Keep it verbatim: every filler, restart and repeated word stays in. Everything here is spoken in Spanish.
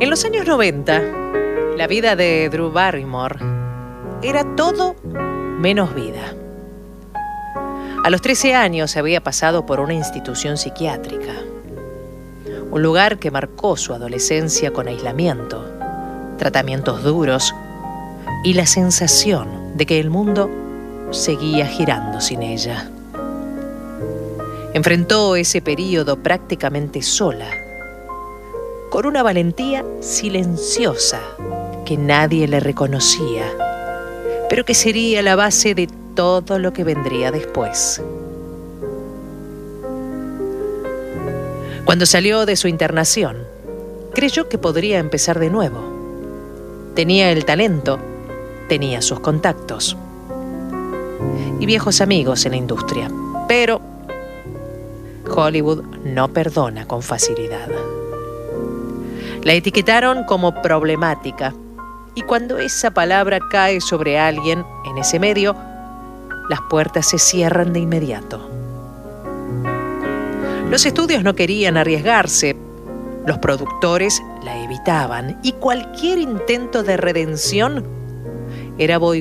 En los años noventa, la vida de Drew Barrymore era todo menos vida. A los trece años había pasado por una institución psiquiátrica, un lugar que marcó su adolescencia con aislamiento, tratamientos duros y la sensación de que el mundo seguía girando sin ella. Enfrentó ese período prácticamente sola, con una valentía silenciosa que nadie le reconocía, pero que sería la base de todo lo que vendría después. Cuando salió de su internación, creyó que podría empezar de nuevo. Tenía el talento, tenía sus contactos y viejos amigos en la industria, pero Hollywood no perdona con facilidad. La etiquetaron como problemática, y cuando esa palabra cae sobre alguien en ese medio, las puertas se cierran de inmediato. Los estudios no querían arriesgarse, los productores la evitaban, y cualquier intento de redención era boicoteado